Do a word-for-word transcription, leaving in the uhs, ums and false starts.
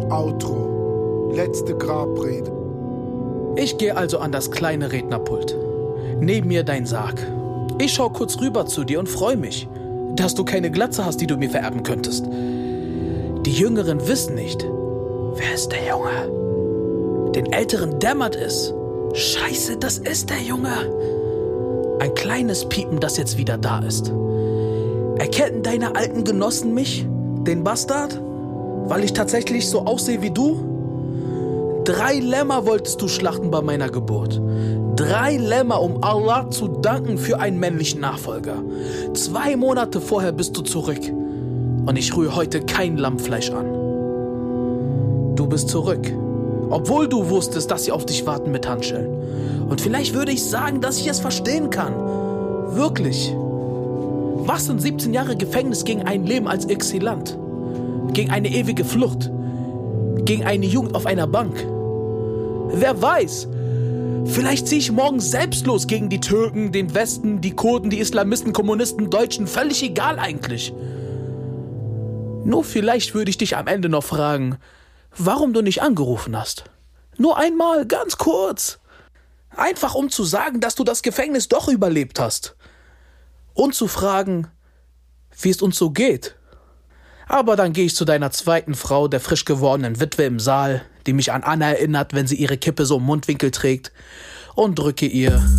Outro. Letzte Grabrede. Ich gehe also an das kleine Rednerpult. Neben mir dein Sarg. Ich schau kurz rüber zu dir und freue mich, dass du keine Glatze hast, die du mir vererben könntest. Die Jüngeren wissen nicht, wer ist der Junge? Den Älteren dämmert es. Scheiße, das ist der Junge. Ein kleines Piepen, das jetzt wieder da ist. Erkennen deine alten Genossen mich, den Bastard, weil ich tatsächlich so aussehe wie du? Drei Lämmer wolltest du schlachten bei meiner Geburt. Drei Lämmer, um Allah zu danken für einen männlichen Nachfolger. Zwei Monate vorher bist du zurück. Und ich rühre heute kein Lammfleisch an. Du bist zurück. Obwohl du wusstest, dass sie auf dich warten mit Handschellen. Und vielleicht würde ich sagen, dass ich es verstehen kann. Wirklich. Was sind siebzehn Jahre Gefängnis gegen ein Leben als Exilant? Gegen eine ewige Flucht? Gegen eine Jugend auf einer Bank? Wer weiß? Vielleicht ziehe ich morgen selbst los gegen die Türken, den Westen, die Kurden, die Islamisten, Kommunisten, Deutschen. Völlig egal eigentlich. Nur vielleicht würde ich dich am Ende noch fragen, warum du nicht angerufen hast. Nur einmal, ganz kurz. Einfach um zu sagen, dass du das Gefängnis doch überlebt hast. Und zu fragen, wie es uns so geht. Aber dann gehe ich zu deiner zweiten Frau, der frisch gewordenen Witwe im Saal, die mich an Anna erinnert, wenn sie ihre Kippe so im Mundwinkel trägt, und drücke ihr